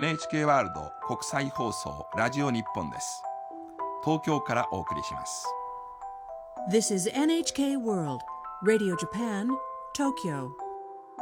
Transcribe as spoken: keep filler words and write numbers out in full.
エヌエイチケー ワールド国際放送ラジオ日本です。東京からお送りします。 This is エヌエイチケー World Radio Japan, Tokyo